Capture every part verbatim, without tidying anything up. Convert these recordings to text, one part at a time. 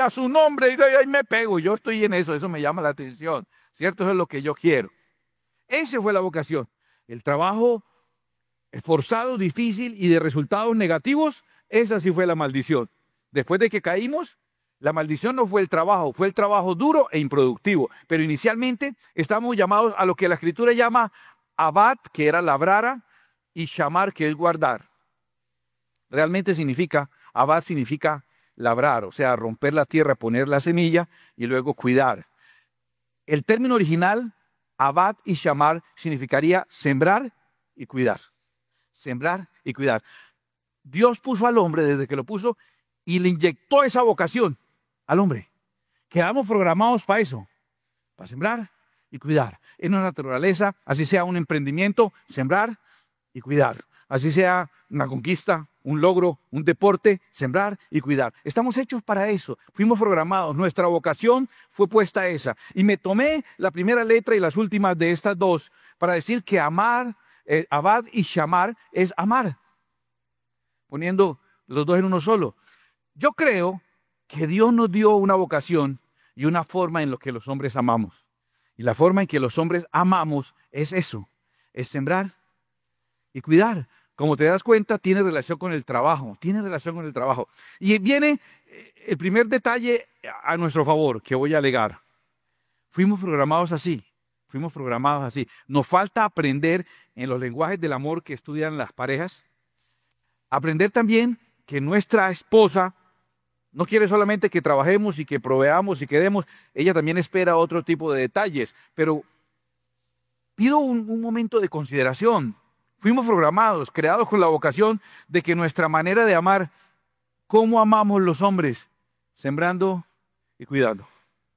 a su nombre y ahí me pego. Yo estoy en eso, eso me llama la atención, ¿cierto? Eso es lo que yo quiero. Esa fue la vocación. El trabajo esforzado, difícil y de resultados negativos, esa sí fue la maldición. Después de que caímos, la maldición no fue el trabajo, fue el trabajo duro e improductivo. Pero inicialmente estamos llamados a lo que la Escritura llama abad, que era labrar, y shamar, que es guardar. Realmente significa, abad significa labrar, o sea, romper la tierra, poner la semilla y luego cuidar. El término original, abad y shamar, significaría sembrar y cuidar. Sembrar y cuidar. Dios puso al hombre desde que lo puso y le inyectó esa vocación al hombre. Quedamos programados para eso, para sembrar y cuidar. En una naturaleza, así sea un emprendimiento, sembrar y cuidar. Así sea una conquista, un logro, un deporte, sembrar y cuidar. Estamos hechos para eso. Fuimos programados. Nuestra vocación fue puesta a esa. Y me tomé la primera letra y las últimas de estas dos para decir que amar, eh, abad y shamar es amar. Poniendo los dos en uno solo. Yo creo que Dios nos dio una vocación y una forma en la que los hombres amamos. Y la forma en que los hombres amamos es eso, es sembrar y cuidar. Como te das cuenta, tiene relación con el trabajo, tiene relación con el trabajo. Y viene el primer detalle a nuestro favor que voy a alegar. Fuimos programados así, fuimos programados así. Nos falta aprender en los lenguajes del amor que estudian las parejas, aprender también que nuestra esposa no quiere solamente que trabajemos y que proveamos y que demos, ella también espera otro tipo de detalles. Pero pido un, un momento de consideración. Fuimos programados, creados con la vocación de que nuestra manera de amar, ¿cómo amamos los hombres? Sembrando y cuidando.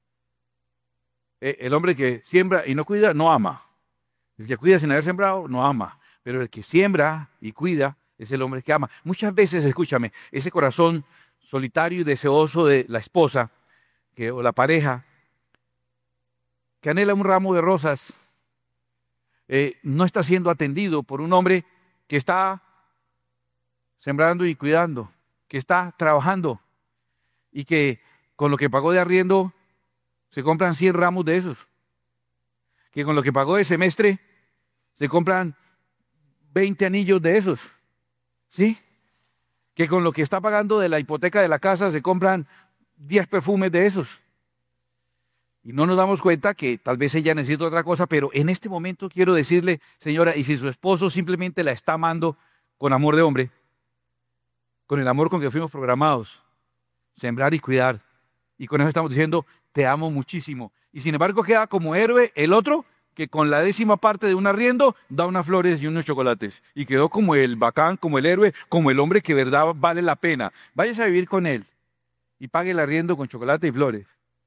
El hombre que siembra y no cuida, no ama. El que cuida sin haber sembrado, no ama. Pero el que siembra y cuida es el hombre que ama. Muchas veces, escúchame, ese corazón solitario y deseoso de la esposa que, o la pareja que anhela un ramo de rosas, eh, no está siendo atendido por un hombre que está sembrando y cuidando, que está trabajando y que con lo que pagó de arriendo se compran cien ramos de esos, que con lo que pagó de semestre se compran veinte anillos de esos, ¿sí? Que con lo que está pagando de la hipoteca de la casa se compran diez perfumes de esos. Y no nos damos cuenta que tal vez ella necesita otra cosa, pero en este momento quiero decirle, señora, y si su esposo simplemente la está amando con amor de hombre, con el amor con que fuimos programados, sembrar y cuidar, y con eso estamos diciendo, te amo muchísimo. Y sin embargo queda como héroe el otro, que con la décima parte de un arriendo da unas flores y unos chocolates. Y quedó como el bacán, como el héroe, como el hombre que de verdad vale la pena. Váyase a vivir con él y pague el arriendo con chocolate y flores.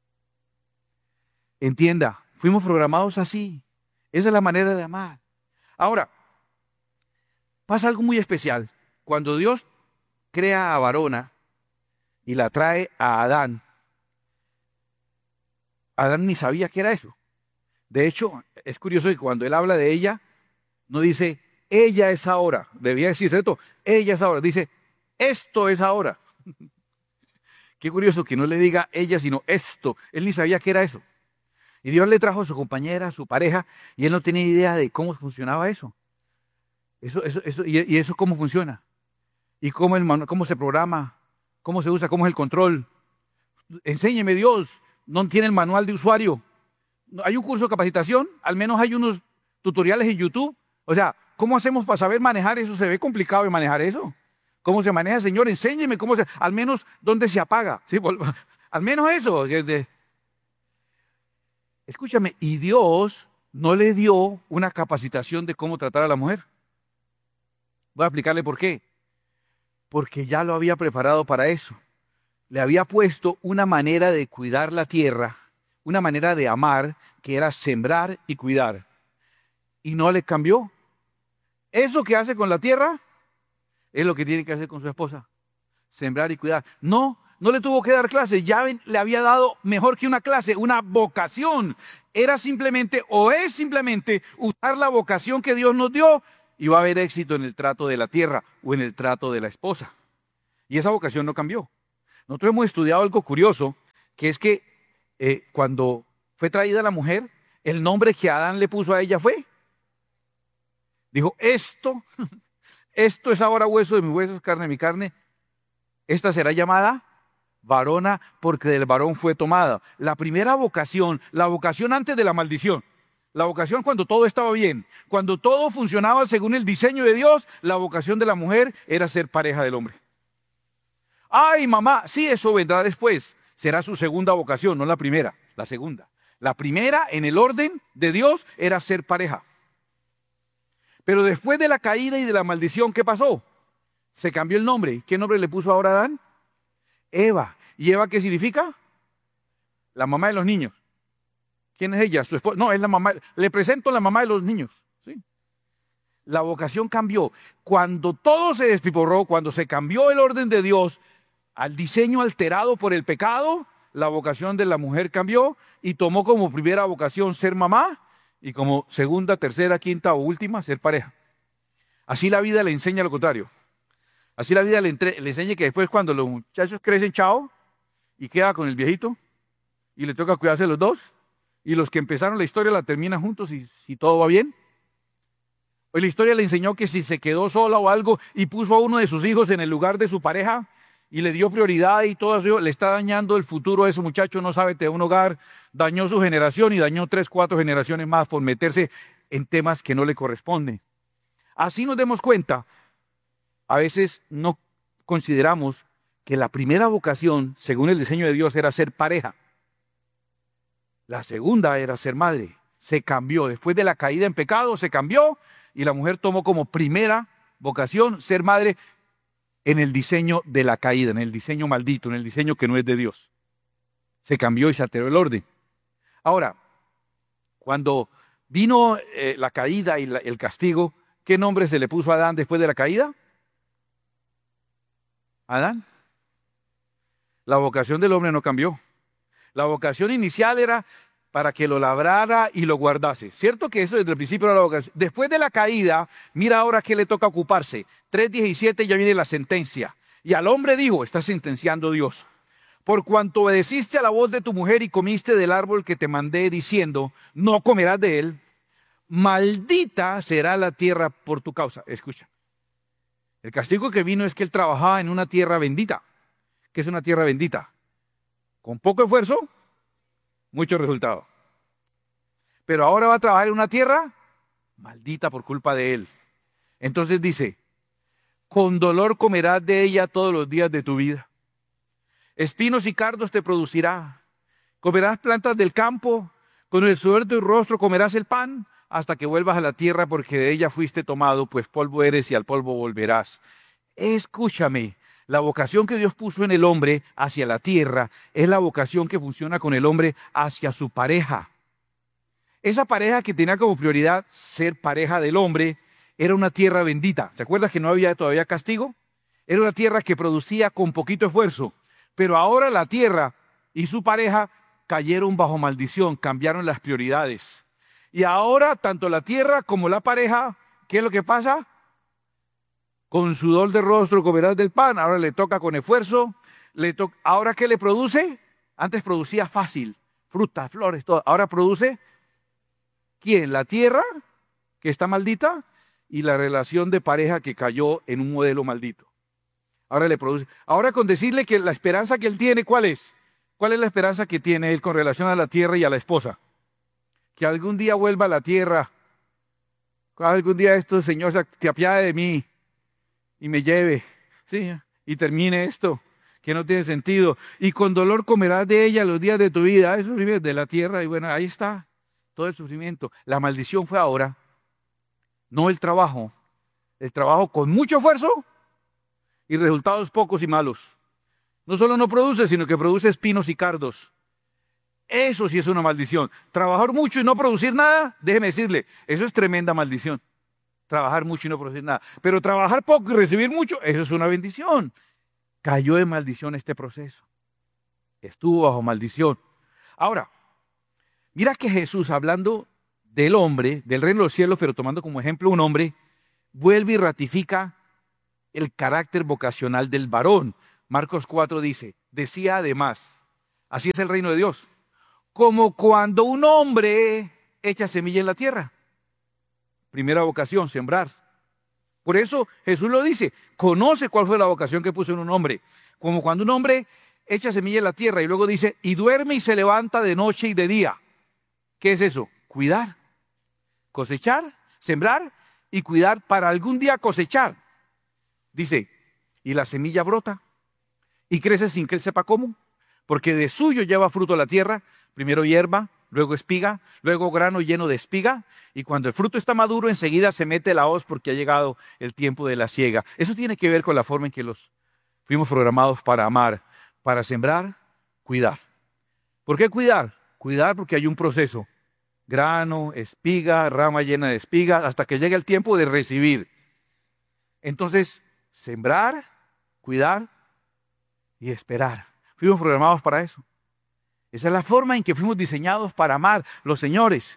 Entienda, fuimos programados así. Esa es la manera de amar. Ahora, pasa algo muy especial. Cuando Dios crea a varona y la trae a Adán, Adán ni sabía qué era eso. De hecho, es curioso que cuando él habla de ella, no dice, ella es ahora. Debía decir esto, ella es ahora. Dice, esto es ahora. Qué curioso que no le diga ella, sino esto. Él ni sabía qué era eso. Y Dios le trajo a su compañera, a su pareja, y él no tenía idea de cómo funcionaba eso. Eso, eso, eso y, y eso cómo funciona. Y cómo, el, cómo se programa, cómo se usa, cómo es el control. Enséñeme, Dios. No tiene el manual de usuario. Hay un curso de capacitación, al menos hay unos tutoriales en YouTube. O sea, ¿cómo hacemos para saber manejar eso? Se ve complicado de manejar eso. ¿Cómo se maneja, Señor? Enséñeme cómo se, al menos dónde se apaga. ¿Sí? Al menos eso. Escúchame, y Dios no le dio una capacitación de cómo tratar a la mujer. Voy a explicarle por qué. Porque ya lo había preparado para eso. Le había puesto una manera de cuidar la tierra, una manera de amar, que era sembrar y cuidar. Y no le cambió. Eso que hace con la tierra es lo que tiene que hacer con su esposa. Sembrar y cuidar. No, no le tuvo que dar clase. Ya le había dado mejor que una clase, una vocación. Era simplemente, o es simplemente, usar la vocación que Dios nos dio y va a haber éxito en el trato de la tierra o en el trato de la esposa. Y esa vocación no cambió. Nosotros hemos estudiado algo curioso que es que eh, cuando fue traída la mujer, el nombre que Adán le puso a ella fue, dijo, esto, esto es ahora hueso de mis huesos, carne de mi carne, esta será llamada varona porque del varón fue tomada. La primera vocación, la vocación antes de la maldición, la vocación cuando todo estaba bien, cuando todo funcionaba según el diseño de Dios, la vocación de la mujer era ser pareja del hombre. Ay, mamá, sí, eso vendrá después. Será su segunda vocación, no la primera, la segunda. La primera, en el orden de Dios, era ser pareja. Pero después de la caída y de la maldición, ¿qué pasó? Se cambió el nombre. ¿Qué nombre le puso ahora a Adán? Eva. ¿Y Eva qué significa? La mamá de los niños. ¿Quién es ella? Su esposa. No, es la mamá. Le presento a la mamá de los niños. ¿Sí? La vocación cambió. Cuando todo se despiporró, cuando se cambió el orden de Dios al diseño alterado por el pecado, la vocación de la mujer cambió y tomó como primera vocación ser mamá y como segunda, tercera, quinta o última ser pareja. Así la vida le enseña lo contrario. Así la vida le, entre, le enseña que después cuando los muchachos crecen, chao, y queda con el viejito y le toca cuidarse los dos y los que empezaron la historia la terminan juntos y si todo va bien. Hoy la historia le enseñó que si se quedó sola o algo y puso a uno de sus hijos en el lugar de su pareja y le dio prioridad y todo eso, le está dañando el futuro de ese muchacho, no sabe de un hogar, dañó su generación y dañó tres, cuatro generaciones más por meterse en temas que no le corresponden. Así nos demos cuenta, a veces no consideramos que la primera vocación, según el diseño de Dios, era ser pareja. La segunda era ser madre. Se cambió. Después de la caída en pecado, se cambió y la mujer tomó como primera vocación ser madre en el diseño de la caída, en el diseño maldito, en el diseño que no es de Dios. Se cambió y se alteró el orden. Ahora, cuando vino eh, la caída y la, el castigo, ¿qué nombre se le puso a Adán después de la caída? Adán. La vocación del hombre no cambió. La vocación inicial era para que lo labrara y lo guardase. ¿Cierto que eso desde el principio era la vocación? Después de la caída, mira ahora qué le toca ocuparse. tres diecisiete ya viene la sentencia. Y al hombre dijo, está sentenciando Dios, por cuanto obedeciste a la voz de tu mujer y comiste del árbol que te mandé diciendo, no comerás de él, maldita será la tierra por tu causa. Escucha, el castigo que vino es que él trabajaba en una tierra bendita. ¿Qué es una tierra bendita? Con poco esfuerzo, mucho resultado. Pero ahora va a trabajar en una tierra maldita por culpa de él. Entonces dice, con dolor comerás de ella todos los días de tu vida. Espinos y cardos te producirá. Comerás plantas del campo, con el sudor de tu rostro comerás el pan, hasta que vuelvas a la tierra, porque de ella fuiste tomado, pues polvo eres y al polvo volverás. Escúchame. La vocación que Dios puso en el hombre hacia la tierra es la vocación que funciona con el hombre hacia su pareja. Esa pareja que tenía como prioridad ser pareja del hombre era una tierra bendita. ¿Te acuerdas que no había todavía castigo? Era una tierra que producía con poquito esfuerzo. Pero ahora la tierra y su pareja cayeron bajo maldición, cambiaron las prioridades. Y ahora tanto la tierra como la pareja, ¿qué es lo que pasa? Con sudor de rostro comerás del pan, ahora le toca con esfuerzo. Le to ¿Ahora qué le produce? Antes producía fácil, frutas, flores, todo. Ahora produce, ¿quién? La tierra, que está maldita, y la relación de pareja que cayó en un modelo maldito. Ahora le produce. Ahora con decirle que la esperanza que él tiene, ¿cuál es? ¿Cuál es la esperanza que tiene él con relación a la tierra y a la esposa? Que algún día vuelva a la tierra. Algún día esto, Señor, se apiade de mí y me lleve, ¿sí? Y termine esto, que no tiene sentido. Y con dolor comerás de ella los días de tu vida. Eso vive de la tierra. Y bueno, ahí está todo el sufrimiento. La maldición fue ahora, no el trabajo. El trabajo con mucho esfuerzo y resultados pocos y malos. No solo no produce, sino que produce espinos y cardos. Eso sí es una maldición. Trabajar mucho y no producir nada, déjeme decirle, eso es tremenda maldición. Trabajar mucho y no producir nada. Pero trabajar poco y recibir mucho, eso es una bendición. Cayó en maldición este proceso. Estuvo bajo maldición. Ahora, mira que Jesús, hablando del hombre, del reino de los cielos, pero tomando como ejemplo un hombre, vuelve y ratifica el carácter vocacional del varón. Marcos cuatro dice, decía además, Así es el reino de Dios. Como cuando un hombre echa semilla en la tierra. Primera vocación, sembrar. Por eso Jesús lo dice, conoce cuál fue la vocación que puso en un hombre. Como cuando un hombre echa semilla en la tierra y luego dice, y duerme y se levanta de noche y de día. ¿Qué es eso? Cuidar, cosechar, sembrar y cuidar para algún día cosechar. Dice, y la semilla brota y crece sin que él sepa cómo, porque de suyo lleva fruto la tierra, primero hierba, luego espiga, luego grano lleno de espiga, y cuando el fruto está maduro, enseguida se mete la hoz porque ha llegado el tiempo de la siega. Eso tiene que ver con la forma en que los fuimos programados para amar, para sembrar, cuidar. ¿Por qué cuidar? Cuidar porque hay un proceso. Grano, espiga, rama llena de espigas, hasta que llegue el tiempo de recibir. Entonces, sembrar, cuidar y esperar. Fuimos programados para eso. Esa es la forma en que fuimos diseñados para amar. Los señores,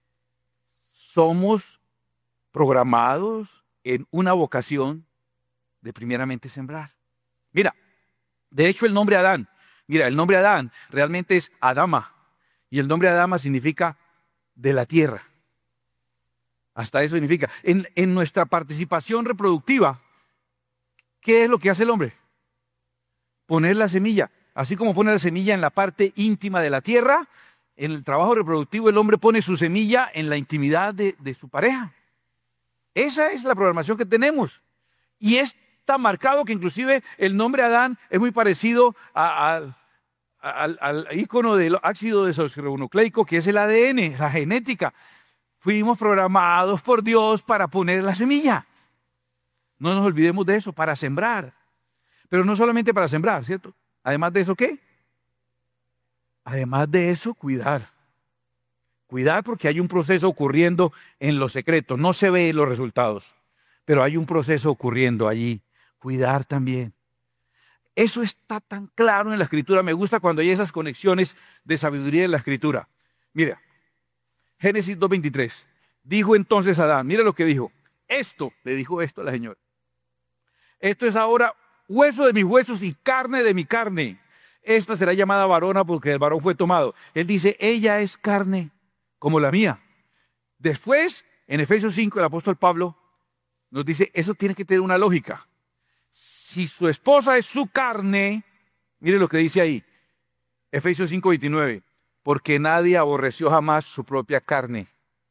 somos programados en una vocación de primeramente sembrar. Mira, de hecho el nombre Adán, mira, el nombre Adán realmente es Adama. Y el nombre Adama significa de la tierra. Hasta eso significa. En, en nuestra participación reproductiva, ¿qué es lo que hace el hombre? Poner la semilla. Así como pone la semilla en la parte íntima de la tierra, en el trabajo reproductivo el hombre pone su semilla en la intimidad de, de su pareja. Esa es la programación que tenemos. Y está marcado que inclusive el nombre Adán es muy parecido a, a, al, al ícono del ácido desoxirribonucleico, que es el A D N, la genética. Fuimos programados por Dios para poner la semilla. No nos olvidemos de eso, para sembrar. Pero no solamente para sembrar, ¿cierto? Además de eso, ¿qué? Además de eso, cuidar. Cuidar porque hay un proceso ocurriendo en lo secreto. No se ven los resultados, pero hay un proceso ocurriendo allí. Cuidar también. Eso está tan claro en la Escritura. Me gusta cuando hay esas conexiones de sabiduría en la Escritura. Mira, Génesis dos veintitrés. Dijo entonces Adán, mira lo que dijo. Esto, le dijo esto a la señora. Esto es ahora hueso de mis huesos y carne de mi carne. Esta será llamada varona porque el varón fue tomado. Él dice, ella es carne como la mía. Después, en Efesios cinco, el apóstol Pablo nos dice, eso tiene que tener una lógica. Si su esposa es su carne, mire lo que dice ahí, Efesios cinco veintinueve, porque nadie aborreció jamás su propia carne.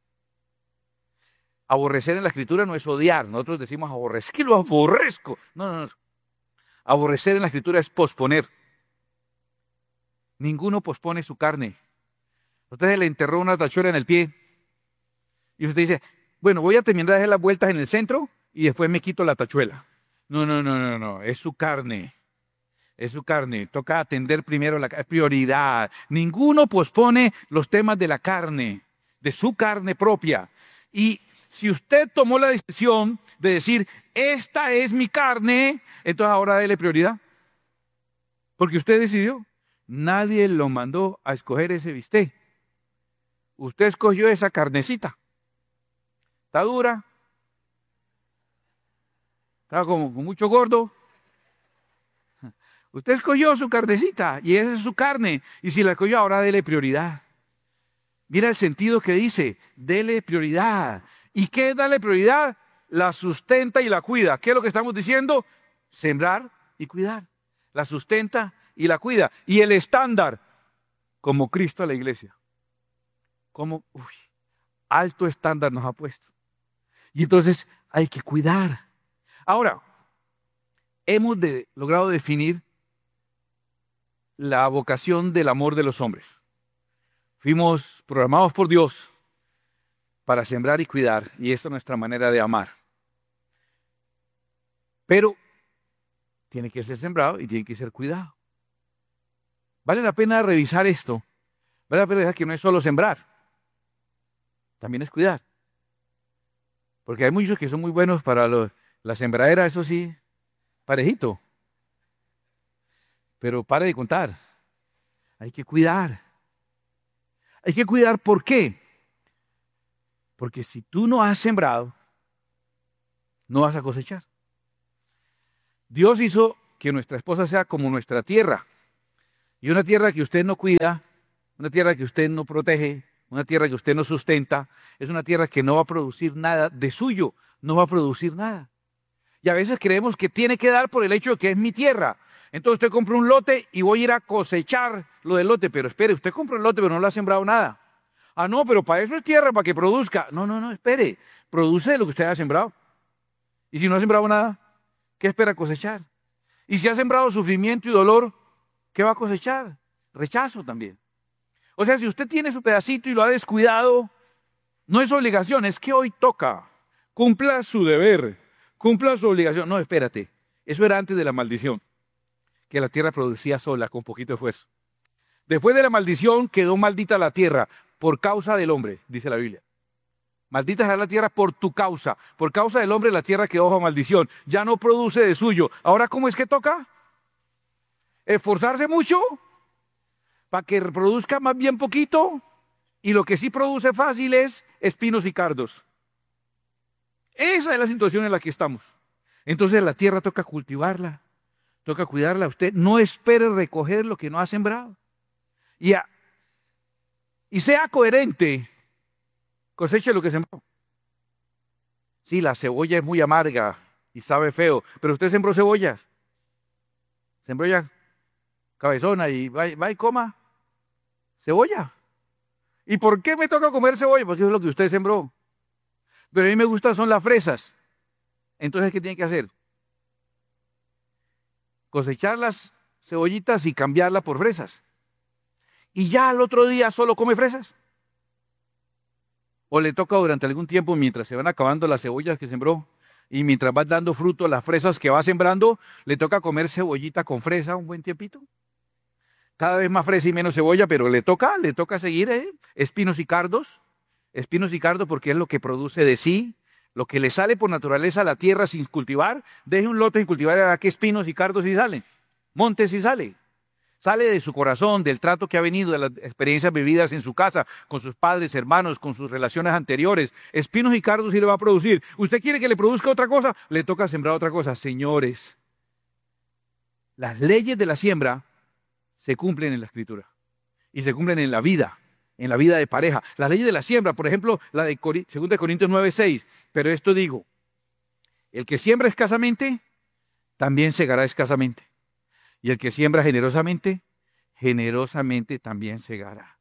Aborrecer en la Escritura no es odiar. Nosotros decimos aborrecer, que lo aborrezco. No, no, no. Aborrecer en la Escritura es posponer. Ninguno pospone su carne. Usted le enterró una tachuela en el pie y usted dice, bueno, voy a terminar de dar las vueltas en el centro y después me quito la tachuela. No, no, no, no, no, es su carne. Es su carne. Toca atender primero la prioridad. Ninguno pospone los temas de la carne, de su carne propia. Y si usted tomó la decisión de decir, esta es mi carne, entonces ahora déle prioridad. Porque usted decidió. Nadie lo mandó a escoger ese bistec. Usted escogió esa carnecita. Está dura. Está como con mucho gordo. Usted escogió su carnecita y esa es su carne. Y si la escogió, ahora dele prioridad. Mira el sentido que dice, dele prioridad. ¿Y qué es darle prioridad? La sustenta y la cuida. ¿Qué es lo que estamos diciendo? Sembrar y cuidar. La sustenta y la cuida. Y el estándar, como Cristo a la iglesia. Como, uy, alto estándar nos ha puesto. Y entonces hay que cuidar. Ahora, hemos de, logrado definir la vocación del amor de los hombres. Fuimos programados por Dios para sembrar y cuidar, y esta es nuestra manera de amar. Pero tiene que ser sembrado y tiene que ser cuidado. Vale la pena revisar esto. Vale la pena revisar que no es solo sembrar, también es cuidar. Porque hay muchos que son muy buenos para lo, la sembradera, eso sí, parejito. Pero pare de contar. Hay que cuidar. Hay que cuidar, ¿por qué? Porque si tú no has sembrado, no vas a cosechar. Dios hizo que nuestra esposa sea como nuestra tierra. Y una tierra que usted no cuida, una tierra que usted no protege, una tierra que usted no sustenta, es una tierra que no va a producir nada de suyo, no va a producir nada. Y a veces creemos que tiene que dar por el hecho de que es mi tierra. Entonces usted compra un lote y voy a ir a cosechar lo del lote, pero espere, usted compra el lote pero no lo ha sembrado nada. Ah, no, pero para eso es tierra, para que produzca. No, no, no, espere, produce lo que usted ha sembrado. Y si no ha sembrado nada, ¿qué espera cosechar? Y si ha sembrado sufrimiento y dolor, ¿qué va a cosechar? Rechazo también. O sea, si usted tiene su pedacito y lo ha descuidado, no es obligación, es que hoy toca. Cumpla su deber, cumpla su obligación. No, espérate, eso era antes de la maldición, que la tierra producía sola, con poquito esfuerzo. Después de la maldición quedó maldita la tierra por causa del hombre, dice la Biblia. Maldita será la tierra por tu causa. Por causa del hombre la tierra quedó bajo maldición. Ya no produce de suyo. Ahora, ¿cómo es que toca? Esforzarse mucho para que produzca más bien poquito, y lo que sí produce fácil es espinos y cardos. Esa es la situación en la que estamos. Entonces la tierra toca cultivarla, toca cuidarla. Usted no espere recoger lo que no ha sembrado. Y, a, y sea coherente, coseche lo que sembró. Sí, la cebolla es muy amarga y sabe feo, pero usted sembró cebollas. Sembró ya cabezona y va, va y coma cebolla. ¿Y por qué me toca comer cebolla? Porque es lo que usted sembró. Pero a mí me gustan son las fresas. Entonces, ¿qué tiene que hacer? Cosechar las cebollitas y cambiarlas por fresas. Y ya al otro día solo come fresas. O le toca durante algún tiempo, mientras se van acabando las cebollas que sembró y mientras va dando fruto las fresas que va sembrando, le toca comer cebollita con fresa un buen tiempito. Cada vez más fresa y menos cebolla, pero le toca, le toca seguir, ¿eh? Espinos y cardos, espinos y cardos, porque es lo que produce de sí, lo que le sale por naturaleza a la tierra sin cultivar. Deje un lote sin cultivar, ¿a qué espinos y cardos sí salen? Montes sí sale. Sale de su corazón, del trato que ha venido, de las experiencias vividas en su casa, con sus padres, hermanos, con sus relaciones anteriores. Espinos y cardos sí le va a producir. ¿Usted quiere que le produzca otra cosa? Le toca sembrar otra cosa. Señores, las leyes de la siembra se cumplen en la Escritura y se cumplen en la vida, en la vida de pareja. Las leyes de la siembra, por ejemplo, la de segunda de Corintios nueve, seis. Pero esto digo, el que siembra escasamente, también segará escasamente. Y el que siembra generosamente, generosamente también segará.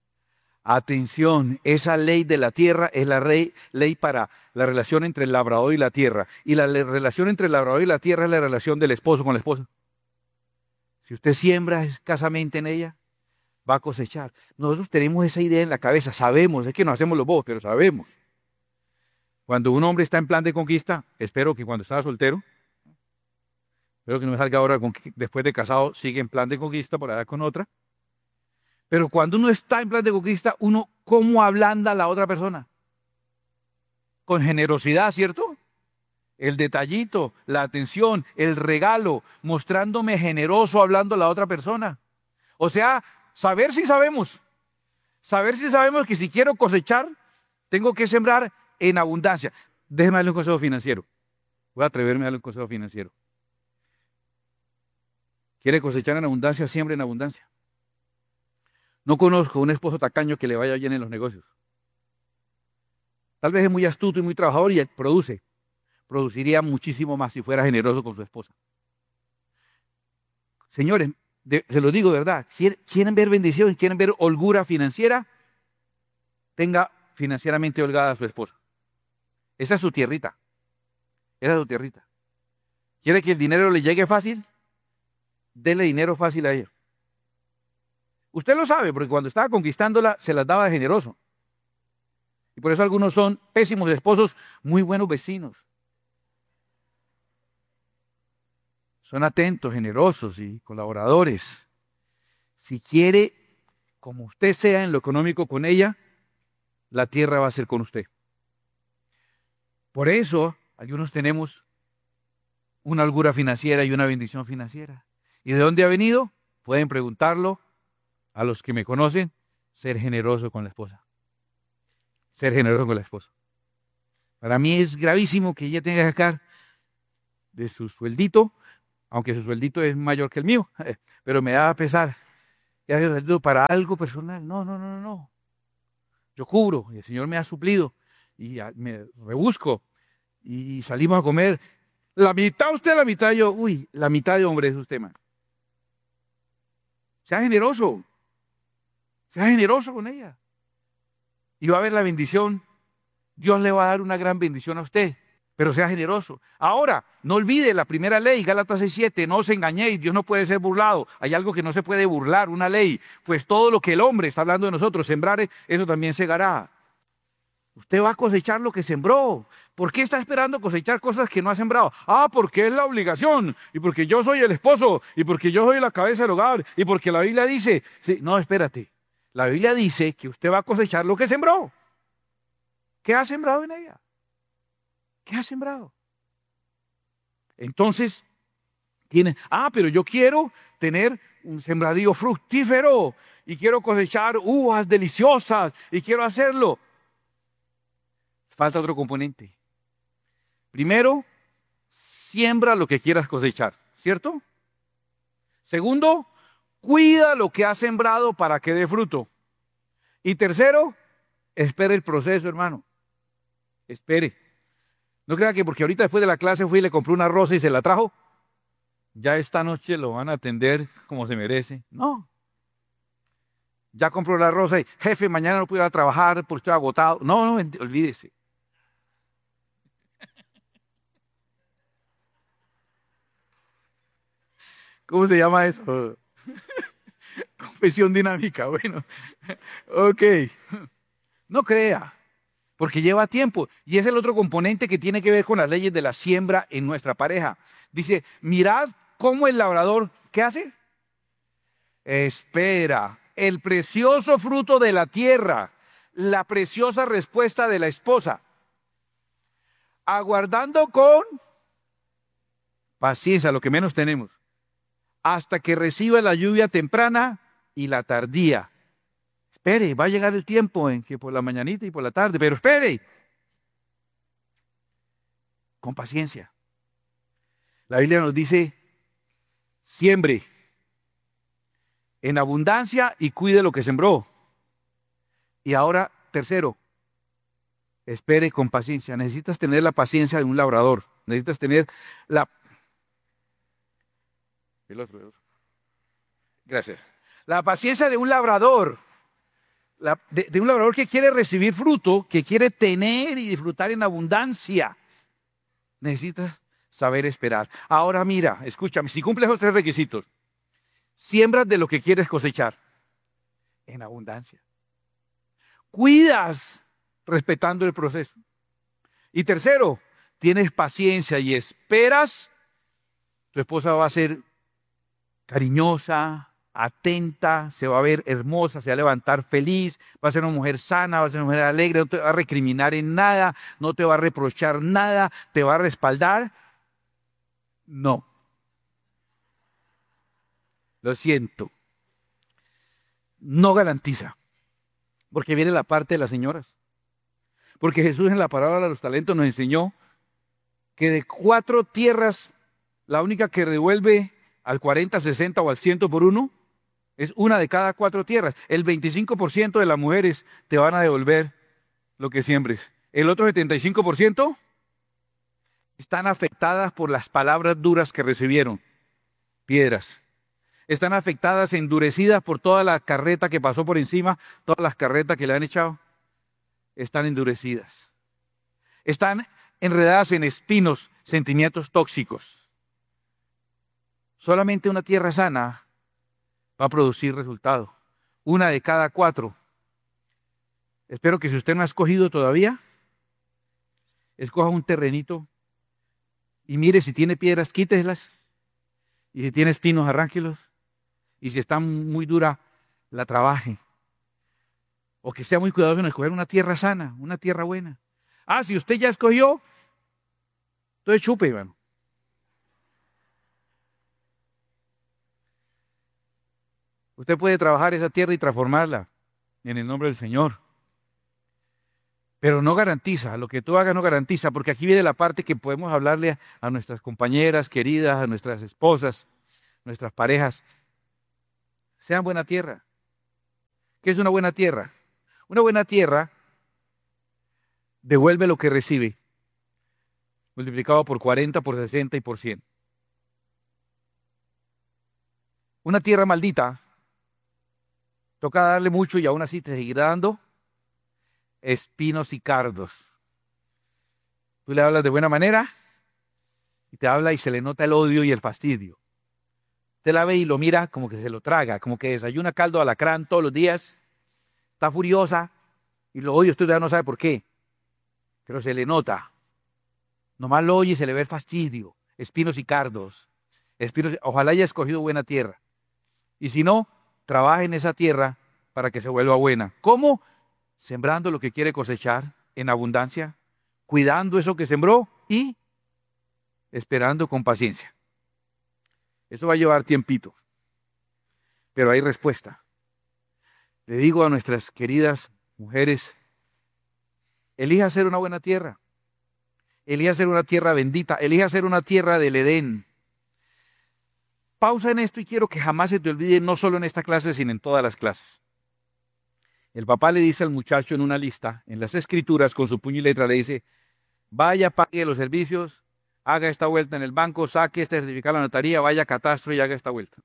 Atención, esa ley de la tierra es la ley, ley para la relación entre el labrador y la tierra. Y la relación entre el labrador y la tierra es la relación del esposo con la esposa. Si usted siembra escasamente en ella, va a cosechar. Nosotros tenemos esa idea en la cabeza, sabemos, es que nos hacemos los bobos, pero sabemos. Cuando un hombre está en plan de conquista, espero que cuando estaba soltero, espero que no me salga ahora con que después de casado sigue en plan de conquista por allá con otra. Pero cuando uno está en plan de conquista, uno, ¿cómo ablanda a la otra persona? Con generosidad, ¿cierto? El detallito, la atención, el regalo, mostrándome generoso hablando a la otra persona. O sea, saber si sabemos. Saber si sabemos que si quiero cosechar, tengo que sembrar en abundancia. Déjeme darle un consejo financiero. Voy a atreverme a darle un consejo financiero. ¿Quiere cosechar en abundancia? Siembre en abundancia. No conozco un esposo tacaño que le vaya bien en los negocios. Tal vez es muy astuto y muy trabajador y produce. Produciría muchísimo más si fuera generoso con su esposa. Señores, de, se lo digo de verdad, ¿quieren ver bendiciones? ¿Quieren ver holgura financiera? Tenga financieramente holgada a su esposa. Esa es su tierrita. Esa es su tierrita. ¿Quiere que el dinero le llegue fácil? Dele dinero fácil a ella. Usted lo sabe, porque cuando estaba conquistándola se las daba de generoso. Y por eso algunos son pésimos esposos, muy buenos vecinos. Son atentos, generosos y colaboradores. Si quiere, como usted sea en lo económico con ella, la tierra va a ser con usted. Por eso, algunos tenemos una holgura financiera y una bendición financiera. ¿Y de dónde ha venido? Pueden preguntarlo a los que me conocen. Ser generoso con la esposa. Ser generoso con la esposa. Para mí es gravísimo que ella tenga que sacar de su sueldito, aunque su sueldito es mayor que el mío, pero me da pesar Ya para algo personal. No, no, no, no, no. Yo cubro y el Señor me ha suplido y me rebusco y salimos a comer. La mitad usted, la mitad yo. Uy, la mitad de hombre es usted, man. Sea generoso. Sea generoso con ella. Y va a ver la bendición. Dios le va a dar una gran bendición a usted. Pero sea generoso. Ahora, no olvide la primera ley, Gálatas seis siete, no os engañéis, Dios no puede ser burlado. Hay algo que no se puede burlar, una ley. Pues todo lo que el hombre está hablando de nosotros, sembrar, eso también segará. Usted va a cosechar lo que sembró. ¿Por qué está esperando cosechar cosas que no ha sembrado? Ah, porque es la obligación, y porque yo soy el esposo, y porque yo soy la cabeza del hogar, y porque la Biblia dice, sí, no, espérate. La Biblia dice que usted va a cosechar lo que sembró. ¿Qué ha sembrado en ella? ¿Qué ha sembrado? Entonces, tiene, ah, pero yo quiero tener un sembradío fructífero y quiero cosechar uvas deliciosas y quiero hacerlo. Falta otro componente. Primero, siembra lo que quieras cosechar, ¿cierto? Segundo, cuida lo que has sembrado para que dé fruto. Y tercero, espere el proceso, hermano. Espere. No crea que porque ahorita después de la clase fui y le compré una rosa y se la trajo, ya esta noche lo van a atender como se merece. No. Ya compró la rosa y, jefe, mañana no puedo ir a trabajar porque estoy agotado. No, no, olvídese. ¿Cómo se llama eso? Confesión dinámica, bueno. Ok. No crea. Porque lleva tiempo. Y es el otro componente que tiene que ver con las leyes de la siembra en nuestra pareja. Dice, mirad cómo el labrador, ¿qué hace? Espera. El precioso fruto de la tierra. La preciosa respuesta de la esposa. Aguardando con paciencia, lo que menos tenemos. Hasta que reciba la lluvia temprana y la tardía. Espere, va a llegar el tiempo en que por la mañanita y por la tarde, pero espere. Con paciencia. La Biblia nos dice, siembre en abundancia y cuide lo que sembró. Y ahora, tercero, espere con paciencia. Necesitas tener la paciencia de un labrador. Necesitas tener la... El otro, el otro. Gracias. La paciencia de un labrador. La, de, de un labrador que quiere recibir fruto, que quiere tener y disfrutar en abundancia. Necesita saber esperar. Ahora mira, escúchame, si cumples los tres requisitos, siembras de lo que quieres cosechar en abundancia. Cuidas respetando el proceso. Y tercero, tienes paciencia y esperas, tu esposa va a ser cariñosa, atenta, se va a ver hermosa, se va a levantar feliz, va a ser una mujer sana, va a ser una mujer alegre, no te va a recriminar en nada, no te va a reprochar nada, te va a respaldar. No. Lo siento. No garantiza. Porque viene la parte de las señoras. Porque Jesús en la parábola de los talentos nos enseñó que de cuatro tierras, la única que devuelve al cuarenta, sesenta o al cien por uno, es una de cada cuatro tierras. El veinticinco por ciento de las mujeres te van a devolver lo que siembres. El otro setenta y cinco por ciento están afectadas por las palabras duras que recibieron. Piedras. Están afectadas, endurecidas por toda la carreta que pasó por encima, todas las carretas que le han echado. Están endurecidas. Están enredadas en espinos, sentimientos tóxicos. Solamente una tierra sana va a producir resultado. Una de cada cuatro. Espero que si usted no ha escogido todavía, escoja un terrenito y mire si tiene piedras, quíteselas. Y si tiene espinos, arránquelos. Y si está muy dura, la trabaje. O que sea muy cuidadoso en escoger una tierra sana, una tierra buena. Ah, si usted ya escogió, entonces chupe, hermano. Usted puede trabajar esa tierra y transformarla en el nombre del Señor. Pero no garantiza, lo que tú hagas no garantiza, porque aquí viene la parte que podemos hablarle a, a nuestras compañeras queridas, a nuestras esposas, nuestras parejas. sean buena tierra. ¿Qué es una buena tierra? Una buena tierra devuelve lo que recibe, multiplicado por cuarenta, por sesenta y por cien. Una tierra maldita, toca darle mucho y aún así te seguirá dando espinos y cardos. Tú le hablas de buena manera y te habla y se le nota el odio y el fastidio. Usted la ve y lo mira como que se lo traga, como que desayuna caldo de alacrán todos los días, está furiosa y lo oye, usted ya no sabe por qué, pero se le nota. Nomás lo oye y se le ve el fastidio, espinos y cardos. Espinos, ojalá haya escogido buena tierra. Y si no, trabaje en esa tierra para que se vuelva buena. ¿Cómo? Sembrando lo que quiere cosechar en abundancia, cuidando eso que sembró y esperando con paciencia. Eso va a llevar tiempito, pero hay respuesta. Le digo a nuestras queridas mujeres, elija ser una buena tierra, elija ser una tierra bendita, elija ser una tierra del Edén. Pausa en esto y quiero que jamás se te olvide, no solo en esta clase, sino en todas las clases. El papá le dice al muchacho en una lista, en las escrituras, con su puño y letra, le dice, vaya, pague los servicios, haga esta vuelta en el banco, saque este certificado a la notaría, vaya a catastro y haga esta vuelta.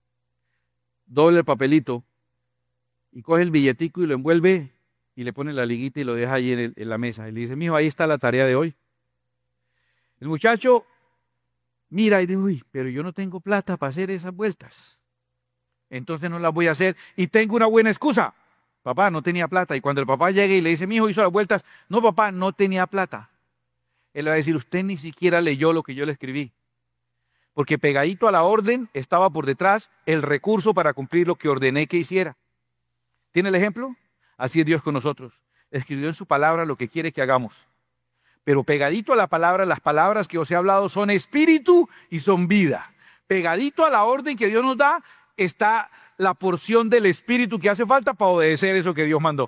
Doble el papelito y coge el billetico y lo envuelve y le pone la liguita y lo deja ahí en, el, en la mesa. Y le dice, mijo, ahí está la tarea de hoy. El muchacho mira y dice, uy, pero yo no tengo plata para hacer esas vueltas. Entonces no las voy a hacer y tengo una buena excusa. Papá, no tenía plata. Y cuando el papá llega y le dice, mi hijo hizo las vueltas, no, papá, no tenía plata. Él va a decir, usted ni siquiera leyó lo que yo le escribí. Porque pegadito a la orden estaba por detrás el recurso para cumplir lo que ordené que hiciera. ¿Tiene el ejemplo? Así es Dios con nosotros. Escribió en su palabra lo que quiere que hagamos. Pero pegadito a la palabra, las palabras que os he hablado son espíritu y son vida. Pegadito a la orden que Dios nos da está la porción del espíritu que hace falta para obedecer eso que Dios mandó.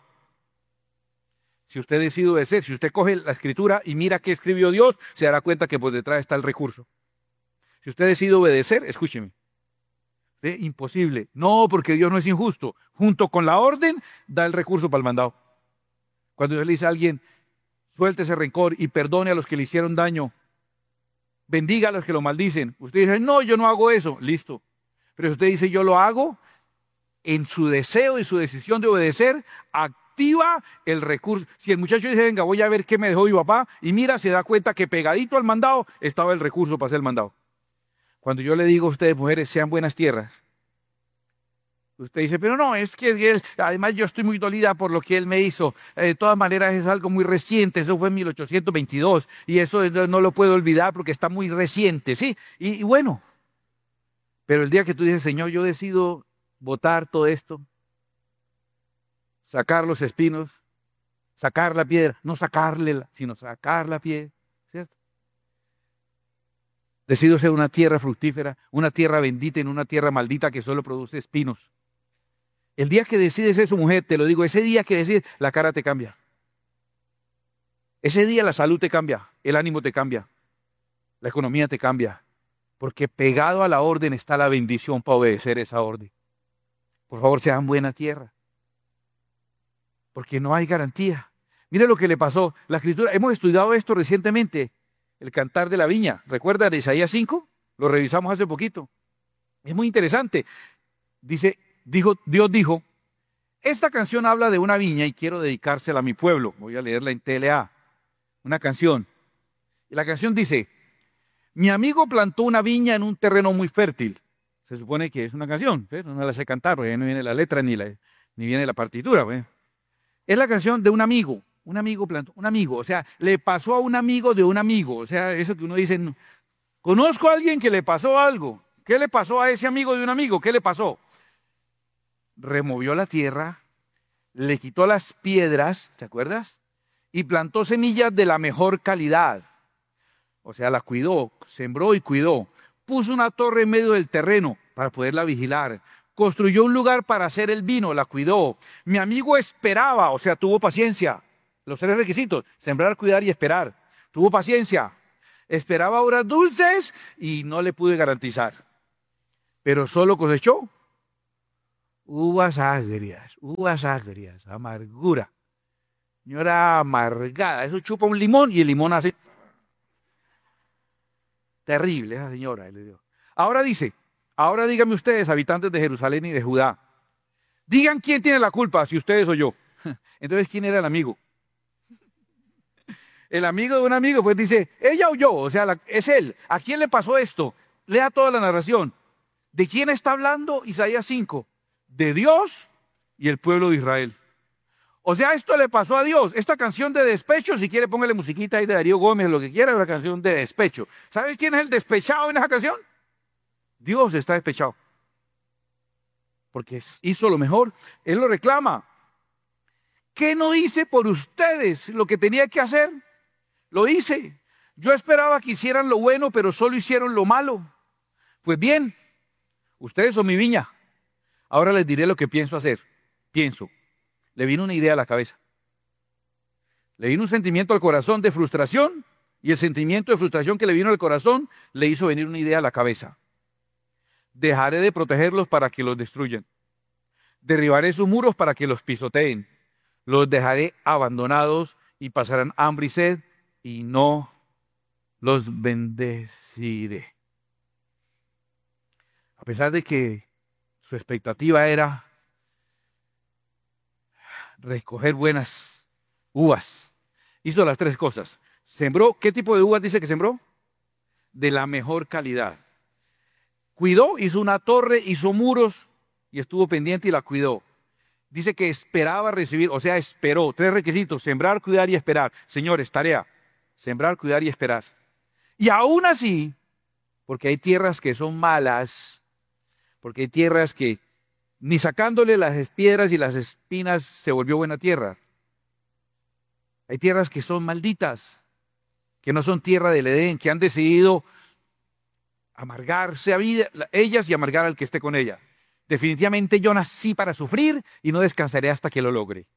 Si usted decide obedecer, si usted coge la escritura y mira qué escribió Dios, se dará cuenta que por detrás está el recurso. Si usted decide obedecer, escúcheme, es imposible. No, porque Dios no es injusto. Junto con la orden, da el recurso para el mandado. Cuando Dios le dice a alguien, suelte ese rencor y perdone a los que le hicieron daño, bendiga a los que lo maldicen. Usted dice, no, yo no hago eso. Listo. Pero si usted dice, yo lo hago, en su deseo y su decisión de obedecer, activa el recurso. Si el muchacho dice, venga, voy a ver qué me dejó mi papá, y mira, se da cuenta que pegadito al mandado estaba el recurso para hacer el mandado. Cuando yo le digo a ustedes, mujeres, sean buenas tierras, usted dice, pero no, es que él, además yo estoy muy dolida por lo que él me hizo. Eh, de todas maneras es algo muy reciente, eso fue en mil ochocientos veintidós, y eso no lo puedo olvidar porque está muy reciente, ¿sí? Y, y bueno, pero el día que tú dices, Señor, yo decido botar todo esto, sacar los espinos, sacar la piedra, no sacarle, sino sacar la piedra, ¿cierto? Decido ser una tierra fructífera, una tierra bendita en una tierra maldita que solo produce espinos. El día que decides eso, mujer, te lo digo, ese día que decides, la cara te cambia. Ese día la salud te cambia, el ánimo te cambia, la economía te cambia, porque pegado a la orden está la bendición para obedecer esa orden. Por favor, sean buena tierra, porque no hay garantía. Mire lo que le pasó, la escritura, hemos estudiado esto recientemente, el cantar de la viña. ¿Recuerda de Isaías cinco? Lo revisamos hace poquito. Es muy interesante. Dice, dijo, Dios dijo, esta canción habla de una viña y quiero dedicársela a mi pueblo. Voy a leerla en T L A, una canción. Y la canción dice, mi amigo plantó una viña en un terreno muy fértil. Se supone que es una canción, pero no la sé cantar, porque no viene la letra ni, la, ni viene la partitura. Pues. Es la canción de un amigo. Un amigo plantó, un amigo, o sea, le pasó a un amigo de un amigo, o sea, eso que uno dice, no, conozco a alguien que le pasó algo. ¿Qué le pasó a ese amigo de un amigo? ¿Qué le pasó? Removió la tierra, le quitó las piedras, ¿te acuerdas? Y plantó semillas de la mejor calidad. O sea, la cuidó, sembró y cuidó. Puso una torre en medio del terreno para poderla vigilar. Construyó un lugar para hacer el vino, la cuidó. Mi amigo esperaba, o sea, tuvo paciencia. Los tres requisitos, sembrar, cuidar y esperar. Tuvo paciencia. Esperaba horas dulces y no le pude garantizar. Pero solo cosechó uvas agrias, uvas agrias, amargura. Señora amargada, eso chupa un limón y el limón hace terrible esa señora. Ahora dice, ahora díganme ustedes, habitantes de Jerusalén y de Judá, digan quién tiene la culpa, si ustedes o yo. Entonces, ¿quién era el amigo? El amigo de un amigo, pues dice, ella o yo, o sea, la, es él. ¿A quién le pasó esto? Lea toda la narración. ¿De quién está hablando Isaías cinco? De Dios y el pueblo de Israel. O sea, esto le pasó a Dios. Esta canción de despecho, si quiere póngale musiquita ahí de Darío Gómez, lo que quiera, es una canción de despecho. ¿Sabes quién es el despechado en esa canción? Dios está despechado. Porque hizo lo mejor. Él lo reclama. ¿Qué no hice por ustedes lo que tenía que hacer? Lo hice. Yo esperaba que hicieran lo bueno, pero solo hicieron lo malo. Pues bien, ustedes son mi viña. Ahora les diré lo que pienso hacer. Pienso. Le vino una idea a la cabeza. Le vino un sentimiento al corazón de frustración y el sentimiento de frustración que le vino al corazón le hizo venir una idea a la cabeza. Dejaré de protegerlos para que los destruyan. Derribaré sus muros para que los pisoteen. Los dejaré abandonados y pasarán hambre y sed y no los bendeciré. A pesar de que su expectativa era recoger buenas uvas, hizo las tres cosas. Sembró, ¿qué tipo de uvas dice que sembró? De la mejor calidad. Cuidó, hizo una torre, hizo muros y estuvo pendiente y la cuidó. Dice que esperaba recibir, o sea, esperó. Tres requisitos: sembrar, cuidar y esperar. Señores, tarea: sembrar, cuidar y esperar. Y aún así, porque hay tierras que son malas, porque hay tierras que ni sacándole las piedras y las espinas se volvió buena tierra. Hay tierras que son malditas, que no son tierra del Edén, que han decidido amargarse a vida, ellas y amargar al que esté con ella. Definitivamente yo nací para sufrir y no descansaré hasta que lo logre.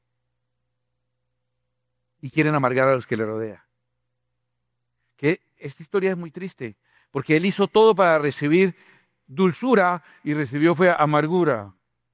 Y quieren amargar a los que le rodean. Que esta historia es muy triste, porque él hizo todo para recibir dulzura y recibió fue amargura.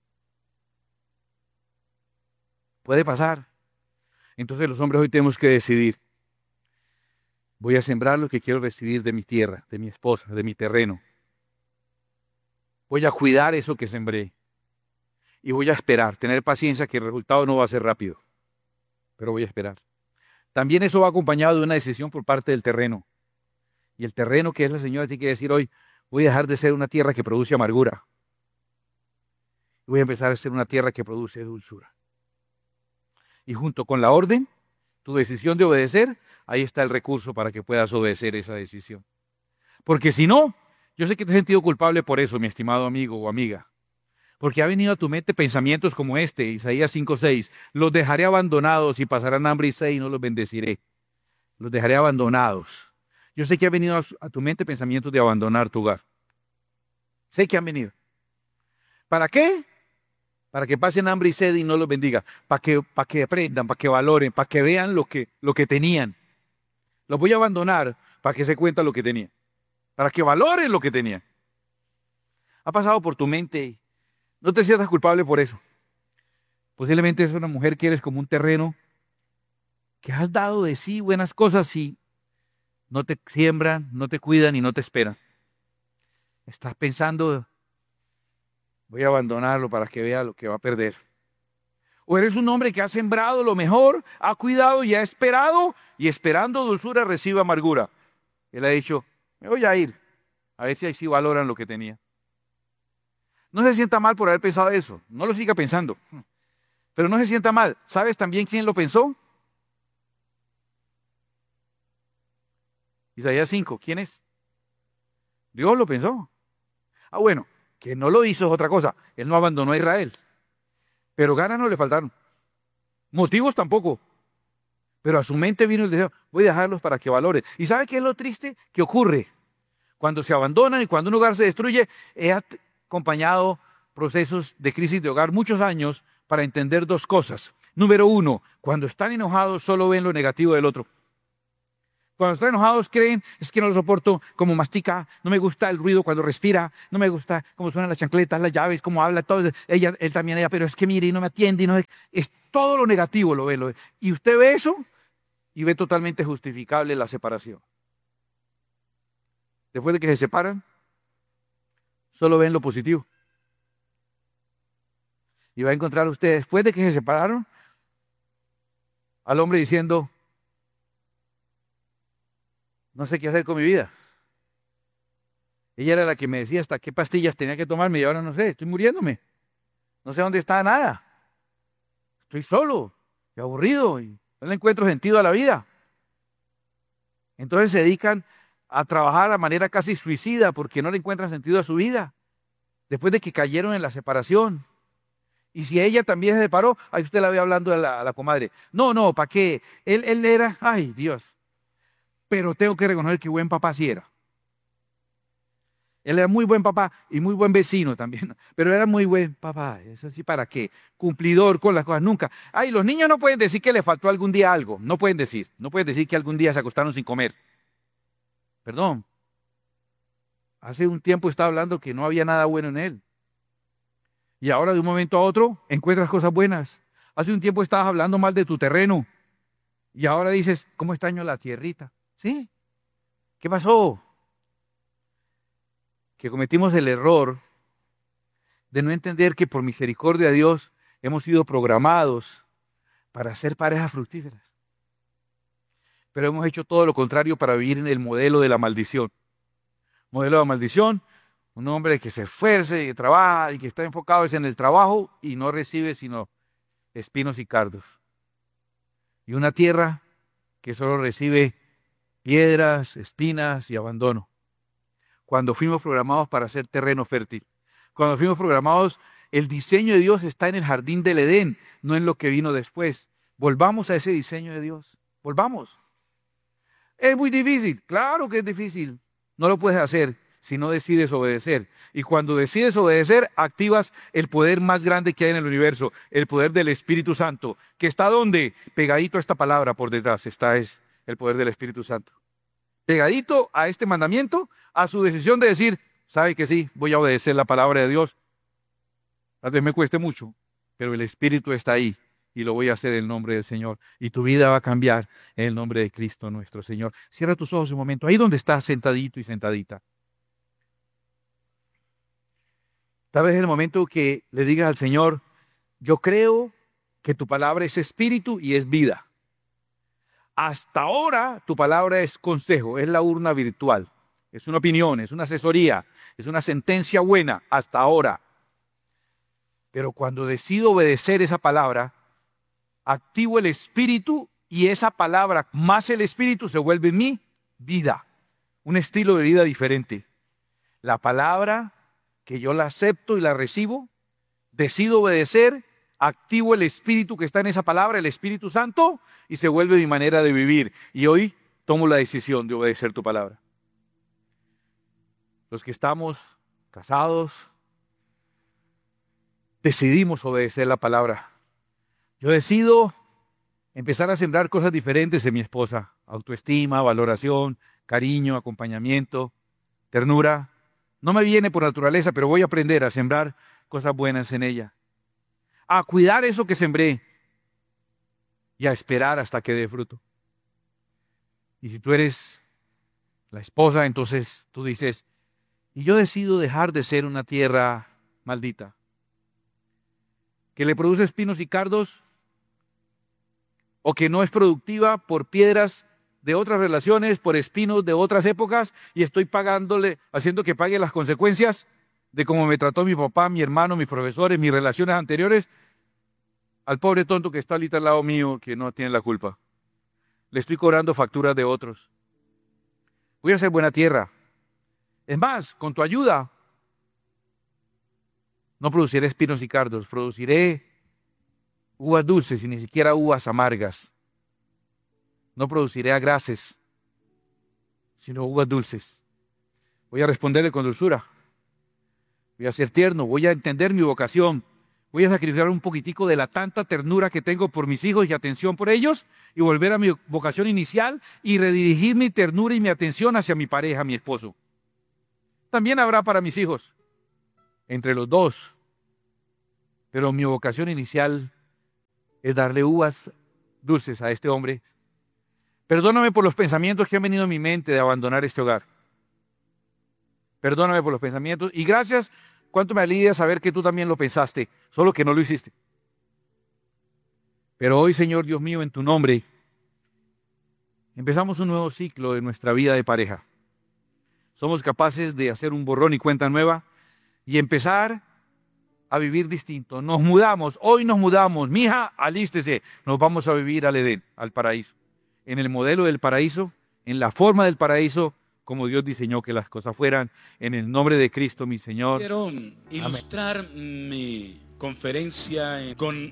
Puede pasar. Entonces los hombres hoy tenemos que decidir: voy a sembrar lo que quiero recibir de mi tierra, de mi esposa, de mi terreno. Voy a cuidar eso que sembré. Y voy a esperar, tener paciencia, que el resultado no va a ser rápido. Pero voy a esperar. También eso va acompañado de una decisión por parte del terreno. Y el terreno, que es la señora, tiene que decir hoy: voy a dejar de ser una tierra que produce amargura. Y voy a empezar a ser una tierra que produce dulzura. Y junto con la orden, tu decisión de obedecer, ahí está el recurso para que puedas obedecer esa decisión. Porque si no, yo sé que te has sentido culpable por eso, mi estimado amigo o amiga. Porque ha venido a tu mente pensamientos como este, Isaías cinco seis. Los dejaré abandonados y pasarán hambre y sed y no los bendeciré. Los dejaré abandonados. Yo sé que ha venido a tu mente pensamientos de abandonar tu hogar. Sé que han venido. ¿Para qué? Para que pasen hambre y sed y no los bendiga. Para que, para que aprendan, para que valoren, para que vean lo que, lo que tenían. Los voy a abandonar para que se cuenta lo que tenían. Para que valoren lo que tenían. Ha pasado por tu mente. No te sientas culpable por eso. Posiblemente es una mujer que eres como un terreno, que has dado de sí buenas cosas y no te siembran, no te cuidan y no te esperan. Estás pensando: voy a abandonarlo para que vea lo que va a perder. O eres un hombre que ha sembrado lo mejor, ha cuidado y ha esperado, y esperando dulzura recibe amargura. Él ha dicho: me voy a ir, a ver si ahí sí valoran lo que tenía. No se sienta mal por haber pensado eso, no lo siga pensando. Pero no se sienta mal. ¿Sabes también quién lo pensó? Isaías cinco, ¿quién es? Dios lo pensó. Ah, bueno, que no lo hizo es otra cosa. Él no abandonó a Israel. Pero ganas no le faltaron. Motivos tampoco. Pero a su mente vino el deseo: voy a dejarlos para que valoren. ¿Y sabe qué es lo triste que ocurre? Cuando se abandonan y cuando un hogar se destruye, he acompañado procesos de crisis de hogar muchos años para entender dos cosas. Número uno, cuando están enojados solo ven lo negativo del otro. Cuando están enojados creen, es que no lo soporto, cómo mastica, no me gusta el ruido cuando respira, no me gusta cómo suenan las chancletas, las llaves, cómo habla, todo. Ella, él también, ella, pero es que mire y no me atiende. Y no, es todo lo negativo, lo ve, lo ve. Y usted ve eso y ve totalmente justificable la separación. Después de que se separan, solo ven lo positivo. Y va a encontrar usted, después de que se separaron, al hombre diciendo, no sé qué hacer con mi vida. Ella era la que me decía hasta qué pastillas tenía que tomarme y ahora no sé, estoy muriéndome. No sé dónde está nada. Estoy solo y aburrido y no le encuentro sentido a la vida. Entonces se dedican a trabajar de manera casi suicida porque no le encuentran sentido a su vida. Después de que cayeron en la separación. Y si ella también se separó, ahí usted la ve hablando a la, a la comadre. No, no, ¿para qué? Él, él era, ay Dios. Pero tengo que reconocer que buen papá sí era. Él era muy buen papá y muy buen vecino también. Pero era muy buen papá. Eso sí, ¿para qué? Cumplidor con las cosas. Nunca. Ay, los niños no pueden decir que le faltó algún día algo. No pueden decir. No pueden decir que algún día se acostaron sin comer. Perdón. Hace un tiempo estaba hablando que no había nada bueno en él. Y ahora de un momento a otro encuentras cosas buenas. Hace un tiempo estabas hablando mal de tu terreno. Y ahora dices, ¿cómo extraño la tierrita? ¿Sí? ¿Qué pasó? Que cometimos el error de no entender que por misericordia de Dios hemos sido programados para ser parejas fructíferas. Pero hemos hecho todo lo contrario para vivir en el modelo de la maldición. Modelo de la maldición, un hombre que se esfuerce, que trabaja y que está enfocado en el trabajo y no recibe sino espinos y cardos. Y una tierra que solo recibe piedras, espinas y abandono. Cuando fuimos programados para ser terreno fértil. Cuando fuimos programados, el diseño de Dios está en el jardín del Edén, no en lo que vino después. Volvamos a ese diseño de Dios. Volvamos. Es muy difícil. Claro que es difícil. No lo puedes hacer si no decides obedecer. Y cuando decides obedecer, activas el poder más grande que hay en el universo, el poder del Espíritu Santo, que está donde, pegadito a esta palabra por detrás, está es el poder del Espíritu Santo. Pegadito a este mandamiento, a su decisión de decir, sabe que sí, voy a obedecer la palabra de Dios. Tal vez me cueste mucho, pero el Espíritu está ahí y lo voy a hacer en el nombre del Señor. Y tu vida va a cambiar en el nombre de Cristo nuestro Señor. Cierra tus ojos un momento, ahí donde estás sentadito y sentadita. Tal vez es el momento que le digas al Señor, yo creo que tu palabra es espíritu y es vida. Hasta ahora tu palabra es consejo, es la urna virtual, es una opinión, es una asesoría, es una sentencia buena hasta ahora. Pero cuando decido obedecer esa palabra, activo el espíritu y esa palabra más el espíritu se vuelve mi vida, un estilo de vida diferente. La palabra que yo la acepto y la recibo, decido obedecer, activo el espíritu que está en esa palabra, el Espíritu Santo, y se vuelve mi manera de vivir. Y hoy tomo la decisión de obedecer tu palabra. Los que estamos casados, decidimos obedecer la palabra. Yo decido empezar a sembrar cosas diferentes en mi esposa. Autoestima, valoración, cariño, acompañamiento, ternura. No me viene por naturaleza, pero voy a aprender a sembrar cosas buenas en ella. A cuidar eso que sembré y a esperar hasta que dé fruto. Y si tú eres la esposa, entonces tú dices, y yo decido dejar de ser una tierra maldita, que le produce espinos y cardos, o que no es productiva por piedras de otras relaciones, por espinos de otras épocas, y estoy pagándole, haciendo que pague las consecuencias de cómo me trató mi papá, mi hermano, mis profesores, mis relaciones anteriores, al pobre tonto que está ahorita al lado mío, que no tiene la culpa. Le estoy cobrando facturas de otros. Voy a ser buena tierra. Es más, con tu ayuda, no produciré espinos y cardos, produciré uvas dulces y ni siquiera uvas amargas. No produciré agraces, sino uvas dulces. Voy a responderle con dulzura. Voy a ser tierno, voy a entender mi vocación. Voy a sacrificar un poquitico de la tanta ternura que tengo por mis hijos y atención por ellos y volver a mi vocación inicial y redirigir mi ternura y mi atención hacia mi pareja, mi esposo. También habrá para mis hijos, entre los dos. Pero mi vocación inicial es darle uvas dulces a este hombre. Perdóname por los pensamientos que han venido a mi mente de abandonar este hogar. Perdóname por los pensamientos y gracias. Cuánto me alivia saber que tú también lo pensaste, solo que no lo hiciste. Pero hoy, Señor Dios mío, en tu nombre, empezamos un nuevo ciclo de nuestra vida de pareja. Somos capaces de hacer un borrón y cuenta nueva y empezar a vivir distinto. Nos mudamos, hoy nos mudamos. Mija, alístese, nos vamos a vivir al Edén, al paraíso. En el modelo del paraíso, en la forma del paraíso, como Dios diseñó que las cosas fueran, en el nombre de Cristo, mi Señor. Quiero ilustrar Amén. Mi conferencia con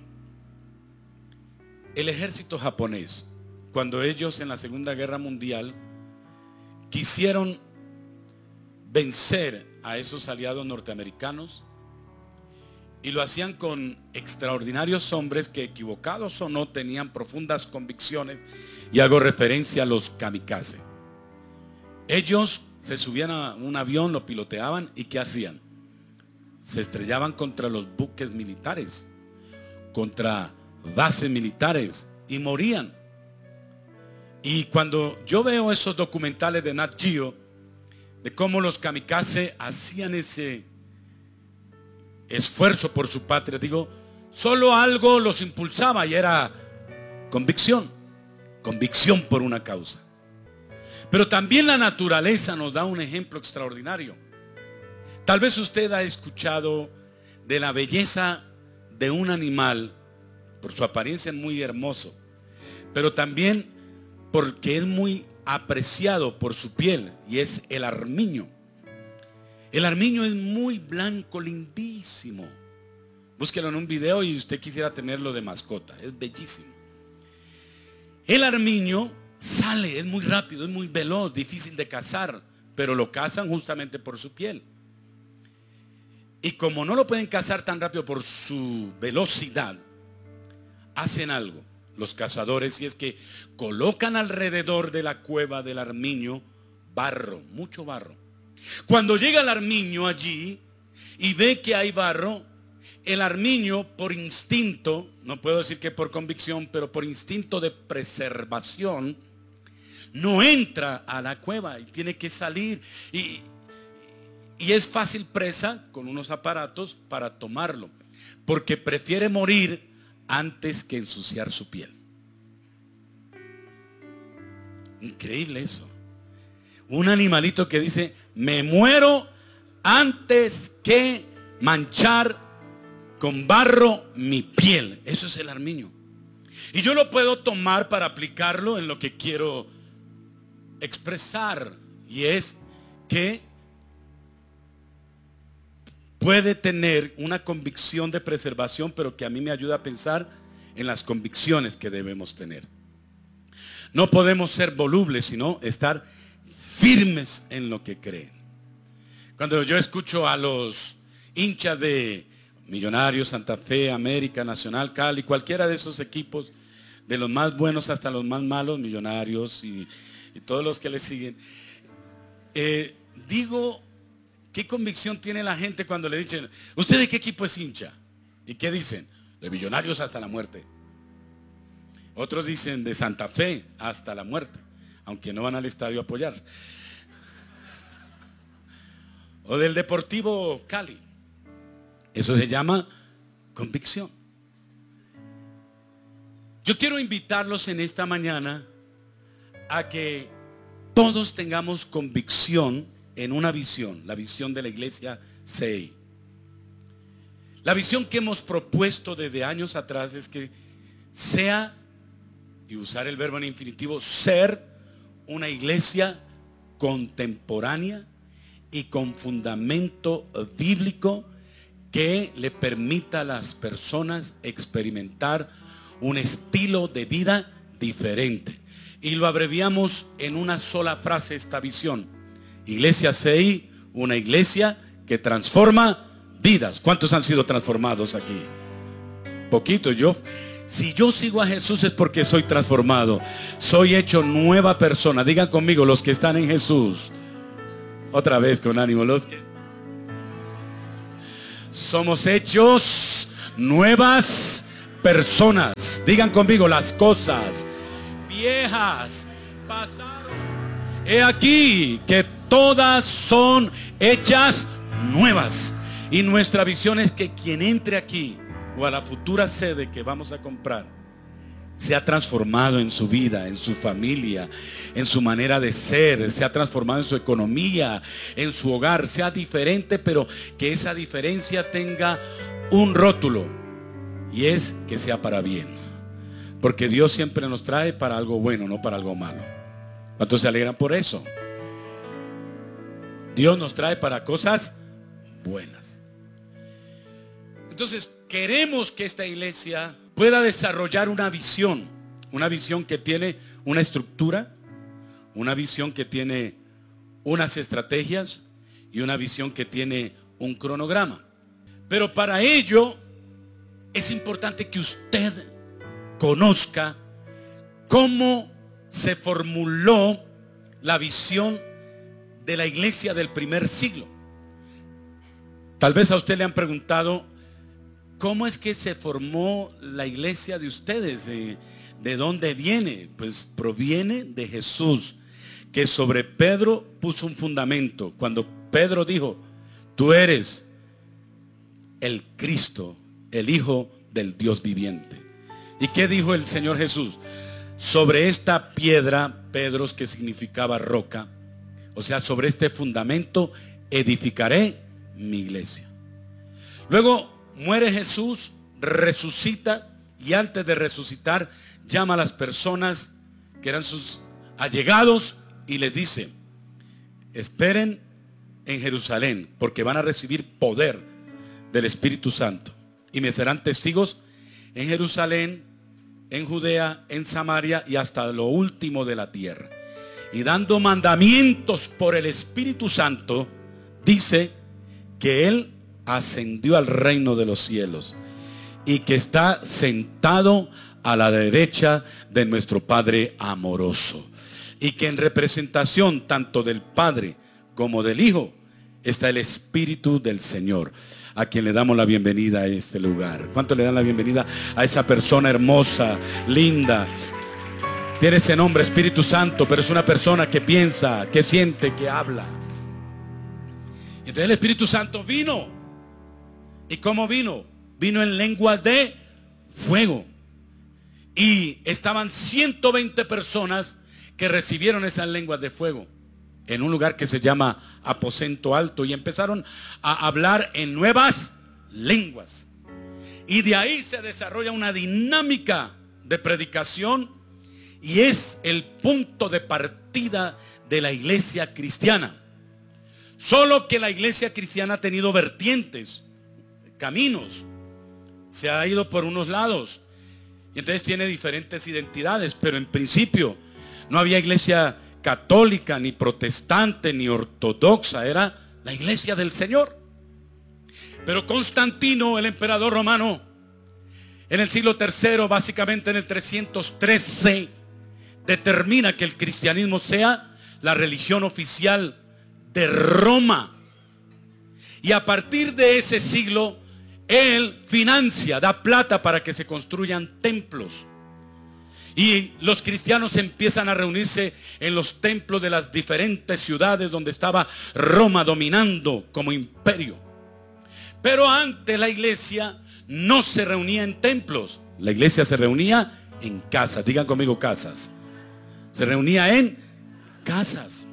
el ejército japonés, cuando ellos en la Segunda Guerra Mundial quisieron vencer a esos aliados norteamericanos y lo hacían con extraordinarios hombres que, equivocados o no, tenían profundas convicciones, y hago referencia a los kamikaze. Ellos se subían a un avión, lo piloteaban y ¿qué hacían? Se estrellaban contra los buques militares, contra bases militares y morían. Y cuando yo veo esos documentales de Nat Geo, de cómo los kamikaze hacían ese esfuerzo por su patria, digo, solo algo los impulsaba y era convicción, convicción por una causa. Pero también la naturaleza nos da un ejemplo extraordinario. Tal vez usted ha escuchado de la belleza de un animal, por su apariencia es muy hermoso, pero también porque es muy apreciado por su piel, y es el armiño. El armiño es muy blanco, lindísimo. Búsquelo en un video y usted quisiera tenerlo de mascota, es bellísimo. El armiño sale, es muy rápido, es muy veloz, difícil de cazar, pero lo cazan justamente por su piel. Y como no lo pueden cazar tan rápido por su velocidad, hacen algo los cazadores, y es que colocan alrededor de la cueva del armiño barro, mucho barro. Cuando llega el armiño allí y ve que hay barro, el armiño, por instinto, no puedo decir que por convicción, pero por instinto de preservación, no entra a la cueva y tiene que salir, y, y es fácil presa con unos aparatos para tomarlo, porque prefiere morir antes que ensuciar su piel. Increíble eso. Un animalito que dice: me muero antes que manchar con barro mi piel. Eso es el armiño. Y yo lo puedo tomar para aplicarlo en lo que quiero expresar, y es que puede tener una convicción de preservación, pero que a mí me ayuda a pensar en las convicciones que debemos tener. No podemos ser volubles, sino estar firmes en lo que creen. Cuando yo escucho a los hinchas de Millonarios, Santa Fe, América, Nacional, Cali, cualquiera de esos equipos, de los más buenos hasta los más malos, Millonarios y, y todos los que le siguen, eh, digo, ¿qué convicción tiene la gente cuando le dicen: ¿usted de qué equipo es hincha? ¿Y qué dicen? De Millonarios hasta la muerte. Otros dicen de Santa Fe hasta la muerte, aunque no van al estadio a apoyar. O del Deportivo Cali. Eso se llama convicción. Yo quiero invitarlos en esta mañana a que todos tengamos convicción en una visión, la visión de la iglesia C I. La visión que hemos propuesto desde años atrás es que sea, y usar el verbo en infinitivo, ser una iglesia contemporánea y con fundamento bíblico que le permita a las personas experimentar un estilo de vida diferente. Y lo abreviamos en una sola frase esta visión: Iglesia C I, una iglesia que transforma vidas. ¿Cuántos han sido transformados aquí? poquito. Yo, si yo sigo a Jesús es porque soy transformado. Soy hecho nueva persona. Digan conmigo los que están en Jesús. Otra vez con ánimo. Los que somos hechos nuevas personas. Digan conmigo, las cosas viejas pasaron. He aquí que todas son hechas nuevas. Y nuestra visión es que quien entre aquí o a la futura sede que vamos a comprar se ha transformado en su vida, en su familia, en su manera de ser, se ha transformado en su economía, en su hogar, sea diferente, pero que esa diferencia tenga un rótulo, y es que sea para bien, porque Dios siempre nos trae para algo bueno, no para algo malo. ¿Cuántos se alegran por eso? Dios nos trae para cosas buenas. Entonces queremos que esta iglesia pueda desarrollar una visión, una visión que tiene una estructura, una visión que tiene unas estrategias y una visión que tiene un cronograma. Pero para ello es importante que usted conozca cómo se formuló la visión de la iglesia del primer siglo. Tal vez a usted le han preguntado, ¿cómo es que se formó la iglesia de ustedes? ¿De, de dónde viene? Pues proviene de Jesús, que sobre Pedro puso un fundamento. Cuando Pedro dijo, tú eres el Cristo, el Hijo del Dios viviente. ¿Y qué dijo el Señor Jesús? Sobre esta piedra, Pedro, que significaba roca, o sea, sobre este fundamento edificaré mi iglesia. Luego muere Jesús, resucita, y antes de resucitar llama a las personas que eran sus allegados y les dice, esperen en Jerusalén, porque van a recibir poder del Espíritu Santo y me serán testigos en Jerusalén, en Judea, en Samaria y hasta lo último de la tierra. Y dando mandamientos por el Espíritu Santo, dice que Él ascendió al reino de los cielos y que está sentado a la derecha de nuestro Padre amoroso, y que en representación tanto del Padre como del Hijo está el Espíritu del Señor, a quien le damos la bienvenida a este lugar. ¿Cuánto le dan la bienvenida a esa persona hermosa, linda? Tiene ese nombre, Espíritu Santo, pero es una persona que piensa, que siente, que habla. Y entonces el Espíritu Santo vino. ¿Y cómo vino? Vino en lenguas de fuego. Y estaban ciento veinte personas que recibieron esas lenguas de fuego en un lugar que se llama aposento alto, y empezaron a hablar en nuevas lenguas. Y de ahí se desarrolla una dinámica de predicación, y es el punto de partida de la iglesia cristiana. Solo que la iglesia cristiana ha tenido vertientes, caminos, se ha ido por unos lados, y entonces tiene diferentes identidades, pero en principio no había iglesia católica, ni protestante, ni ortodoxa, era la iglesia del Señor. Pero Constantino, el emperador romano, en el siglo tercero, básicamente en el trescientos trece, determina que el cristianismo sea la religión oficial de Roma. Y a partir de ese siglo, él financia, da plata para que se construyan templos. Y los cristianos empiezan a reunirse en los templos de las diferentes ciudades donde estaba Roma dominando como imperio. Pero antes la iglesia no se reunía en templos. La iglesia se reunía en casas. Digan conmigo, casas. Se reunía en casas.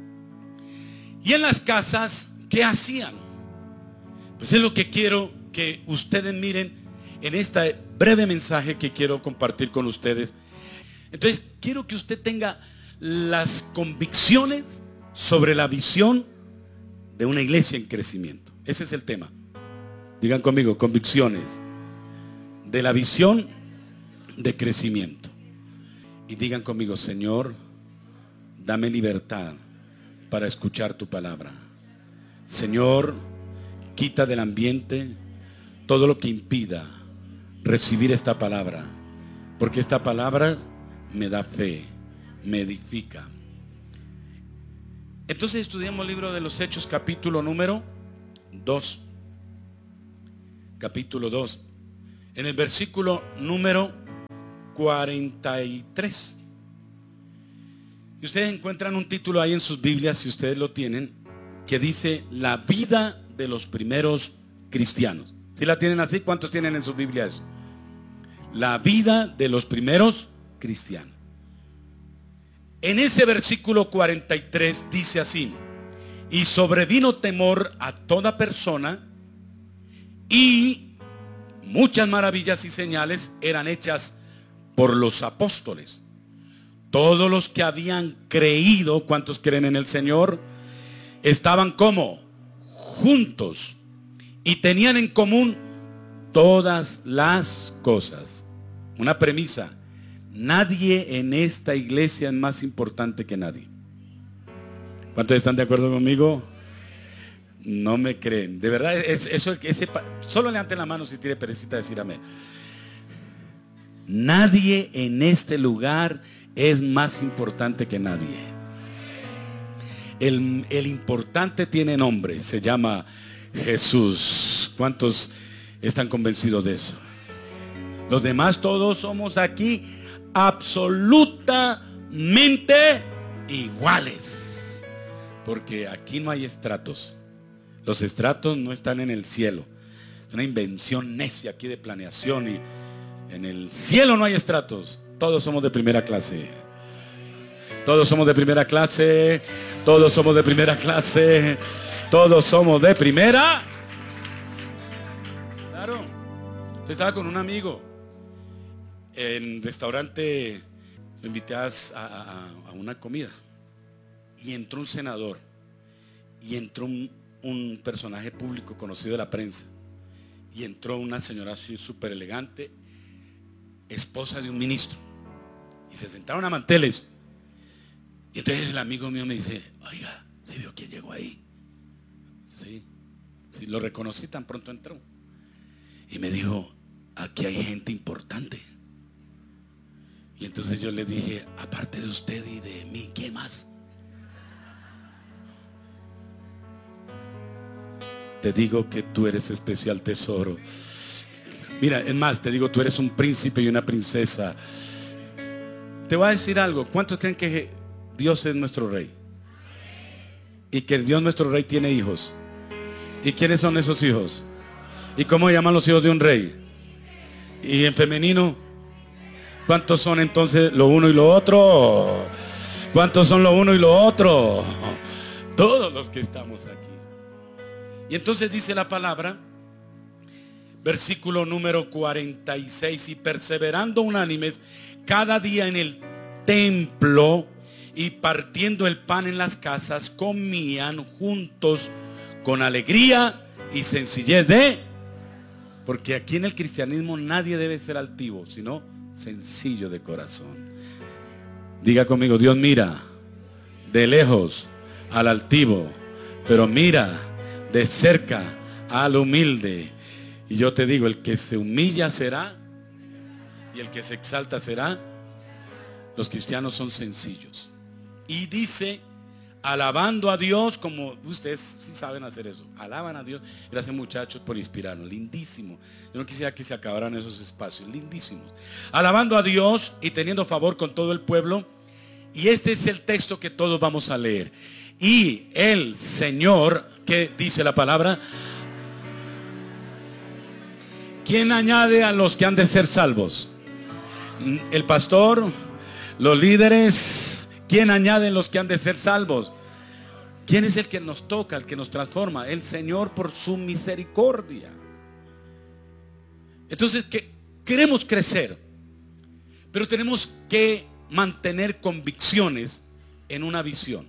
Y en las casas, ¿qué hacían? Pues es lo que quiero que ustedes miren en este breve mensaje que quiero compartir con ustedes. Entonces quiero que usted tenga las convicciones sobre la visión de una iglesia en crecimiento. Ese es el tema. Digan conmigo, convicciones de la visión de crecimiento. Y digan conmigo, Señor, dame libertad para escuchar tu palabra. Señor, quita del ambiente todo lo que impida recibir esta palabra, porque esta palabra me da fe, me edifica. Entonces estudiamos el libro de los Hechos, capítulo número dos. Capítulo dos. En el versículo número cuarenta y tres. Y ustedes encuentran un título ahí en sus Biblias, si ustedes lo tienen, que dice la vida de los primeros cristianos. ¿Sí la tienen así? ¿Cuántos tienen en sus Biblias? La vida de los primeros cristianos. En ese versículo cuarenta y tres dice así: y sobrevino temor a toda persona, y muchas maravillas y señales eran hechas por los apóstoles. Todos los que habían creído, ¿cuántos creen en el Señor? Estaban como juntos y tenían en común todas las cosas. Una premisa: nadie en esta iglesia es más importante que nadie. ¿Cuántos están de acuerdo conmigo? No me creen. De verdad, es, eso, ese, solo levanten la mano si tiene perecita de decir amén. Nadie en este lugar es más importante que nadie. El, el importante tiene nombre, se llama Jesús. ¿Cuántos están convencidos de eso? Los demás todos somos aquí absolutamente iguales, porque aquí no hay estratos. Los estratos no están en el cielo. Es una invención necia aquí de planeación, y en el cielo no hay estratos. Todos somos de primera clase. Todos somos de primera clase. Todos somos de primera clase. Todos somos de primera. Claro. Yo estaba con un amigo en restaurante, lo invité a, a, a una comida, y entró un senador, y entró un, un personaje público conocido de la prensa, y entró una señora así súper elegante, esposa de un ministro, y se sentaron a manteles. Y entonces el amigo mío me dice: oiga, ¿se vio quién llegó ahí? Sí, sí, lo reconocí tan pronto entró. Y me dijo: aquí hay gente importante. Y entonces yo le dije: aparte de usted y de mí, ¿qué más? Te digo que tú eres especial, tesoro. Mira, es más, te digo, tú eres un príncipe y una princesa. Te voy a decir algo. ¿Cuántos creen que Dios es nuestro rey? Y que Dios nuestro rey tiene hijos. ¿Y quiénes son esos hijos? ¿Y cómo llaman los hijos de un rey? Y en femenino, ¿cuántos son entonces lo uno y lo otro? ¿Cuántos son lo uno y lo otro? Todos los que estamos aquí. Y entonces dice la palabra, versículo número cuarenta y seis: y perseverando unánimes cada día en el templo y partiendo el pan en las casas, comían juntos con alegría y sencillez de... Porque aquí en el cristianismo nadie debe ser altivo, sino sencillo de corazón. Diga conmigo: Dios mira de lejos al altivo, pero mira de cerca al humilde. Y yo te digo, el que se humilla será, y el que se exalta será. Los cristianos son sencillos. Y dice, alabando a Dios, como ustedes sí saben hacer eso, alaban a Dios. Gracias, muchachos, por inspirarnos. Lindísimo. Yo no quisiera que se acabaran esos espacios. Lindísimos. Alabando a Dios y teniendo favor con todo el pueblo. Y este es el texto que todos vamos a leer. Y el Señor, ¿qué dice la palabra? ¿Quién añade a los que han de ser salvos? El pastor, los líderes. ¿Quién añade a los que han de ser salvos? ¿Quién es el que nos toca, el que nos transforma? El Señor, por su misericordia. Entonces, que queremos crecer, pero tenemos que mantener convicciones en una visión.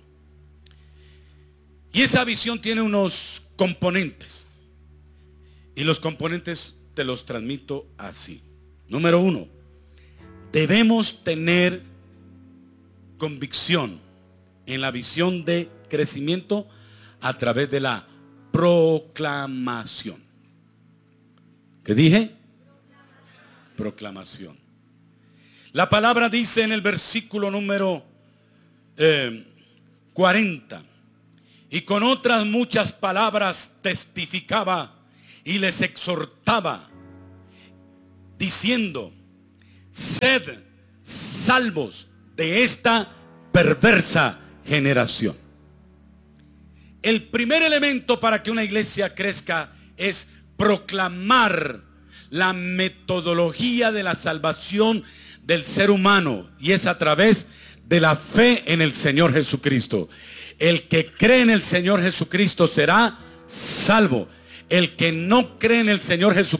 Y esa visión tiene unos componentes, y los componentes te los transmito así. Número uno, debemos tener convicción en la visión de crecimiento a través de la proclamación. ¿Qué dije? proclamación. La palabra dice en el versículo número eh, cuarenta, y con otras muchas palabras testificaba y les exhortaba, diciendo: sed salvos de esta perversa generación. El primer elemento para que una iglesia crezca es proclamar la metodología de la salvación del ser humano, y es a través de la fe en el Señor Jesucristo. El que cree en el Señor Jesucristo será salvo. El que no cree en el Señor Jesucristo